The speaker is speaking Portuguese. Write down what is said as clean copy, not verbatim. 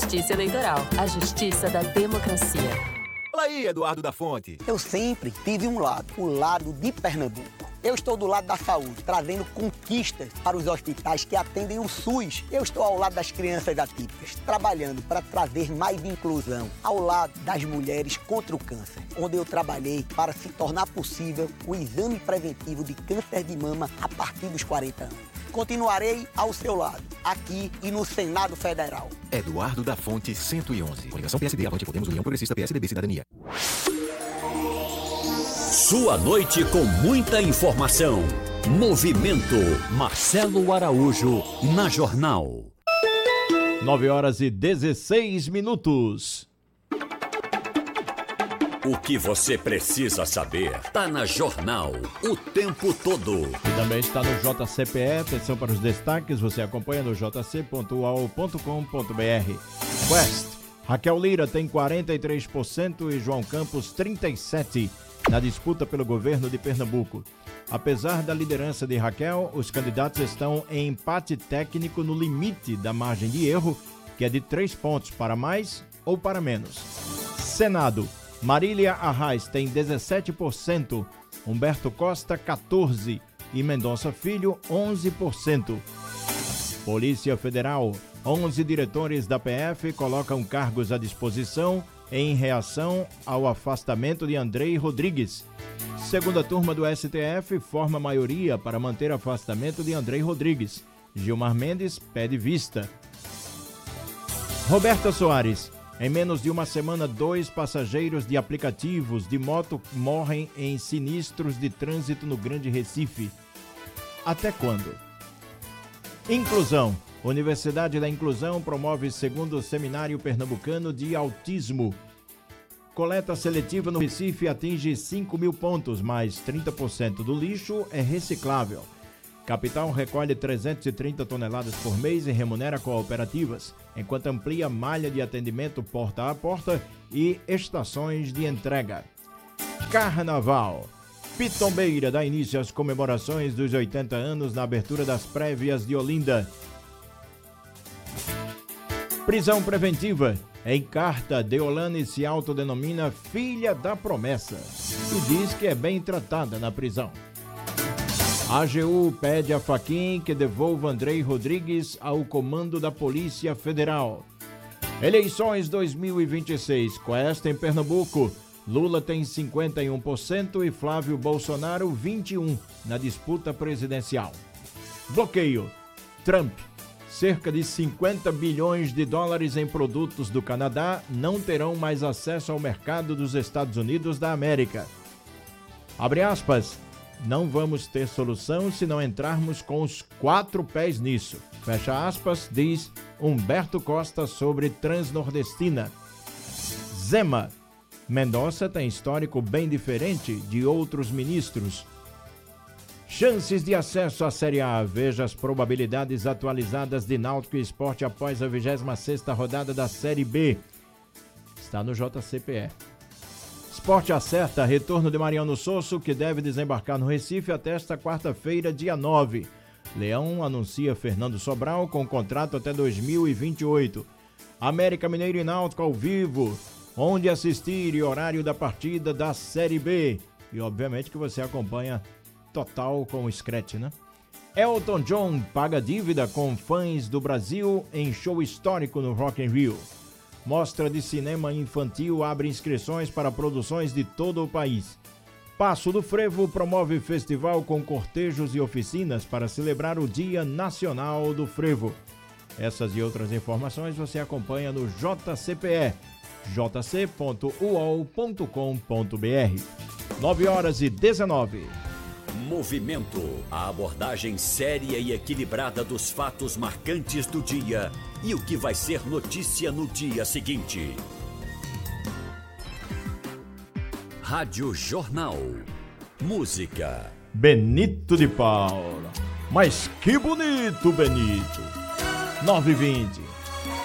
Justiça Eleitoral, a justiça da democracia. Fala aí, Eduardo da Fonte. Eu sempre tive um lado, o lado de Pernambuco. Eu estou do lado da saúde, trazendo conquistas para os hospitais que atendem o SUS. Eu estou ao lado das crianças atípicas, trabalhando para trazer mais inclusão, ao lado das mulheres contra o câncer, onde eu trabalhei para se tornar possível o exame preventivo de câncer de mama a partir dos 40 anos. Continuarei ao seu lado, aqui e no Senado Federal. Eduardo da Fonte, 111. Coligação PSD, Avante, Podemos, União Progressista, PSDB, Cidadania. Sua noite com muita informação. Movimento Marcelo Araújo na Jornal. 9h16. O que você precisa saber tá na Jornal o tempo todo. E também está no JCPE. Atenção para os destaques. Você acompanha no jc.uol.com.br. Quest. Raquel Lira tem 43% e João Campos 37% na disputa pelo governo de Pernambuco. Apesar da liderança de Raquel, os candidatos estão em empate técnico no limite da margem de erro, que é de 3 pontos para mais ou para menos. Senado. Marília Arraes tem 17%, Humberto Costa 14% e Mendonça Filho 11%. Polícia Federal. 11 diretores da PF colocam cargos à disposição em reação ao afastamento de Andrei Rodrigues. Segunda turma do STF forma maioria para manter afastamento de Andrei Rodrigues. Gilmar Mendes pede vista. Roberta Soares. Em menos de uma semana, 2 passageiros de aplicativos de moto morrem em sinistros de trânsito no Grande Recife. Até quando? Inclusão. Universidade da Inclusão promove segundo seminário pernambucano de autismo. Coleta seletiva no Recife atinge 5.000 pontos, mais 30% do lixo é reciclável. Capital recolhe 330 toneladas por mês e remunera cooperativas, enquanto amplia malha de atendimento porta a porta e estações de entrega. Carnaval. Pitombeira dá início às comemorações dos 80 anos na abertura das prévias de Olinda. Prisão preventiva. Em carta, Deolane se autodenomina filha da promessa e diz que é bem tratada na prisão. A AGU pede a Fachin que devolva Andrei Rodrigues ao comando da Polícia Federal. Eleições 2026. Quest em Pernambuco. Lula tem 51% e Flávio Bolsonaro 21% na disputa presidencial. Bloqueio. Trump. Cerca de 50 bilhões de dólares em produtos do Canadá não terão mais acesso ao mercado dos Estados Unidos da América. Abre aspas. Não vamos ter solução se não entrarmos com os 4 pés nisso. Fecha aspas, diz Humberto Costa sobre Transnordestina. Zema. Mendonça tem histórico bem diferente de outros ministros. Chances de acesso à Série A. Veja as probabilidades atualizadas de Náutico e Sport após a 26ª rodada da Série B. Está no JCPE. Sport acerta retorno de Mariano Sosso, que deve desembarcar no Recife até esta quarta-feira, dia 9. Leão anuncia Fernando Sobral com contrato até 2028. América Mineiro e Náutico ao vivo. Onde assistir e horário da partida da Série B. E obviamente que você acompanha total com o Scratch, né? Elton John paga dívida com fãs do Brasil em show histórico no Rock in Rio. Mostra de cinema infantil abre inscrições para produções de todo o país. Passo do Frevo promove festival com cortejos e oficinas para celebrar o Dia Nacional do Frevo. Essas e outras informações você acompanha no JCPE, jc.uol.com.br. 9h19. Movimento. A abordagem séria e equilibrada dos fatos marcantes do dia e o que vai ser notícia no dia seguinte. Rádio Jornal. Música. Benito de Paula. Mas que bonito, Benito. 9h20.